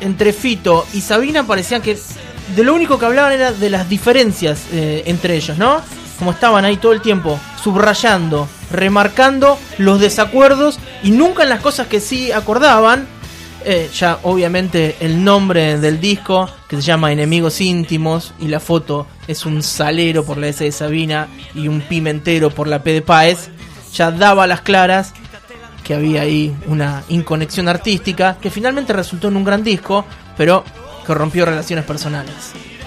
entre Fito y Sabina parecían que de lo único que hablaban era de las diferencias entre ellos, ¿no? Como estaban ahí todo el tiempo subrayando, remarcando los desacuerdos y nunca en las cosas que sí acordaban. Ya obviamente el nombre del disco, que se llama Enemigos Íntimos, y la foto es un salero por la S de Sabina y un pimentero por la P de Páez, ya daba a las claras que había ahí una inconexión artística que finalmente resultó en un gran disco, pero que rompió relaciones personales.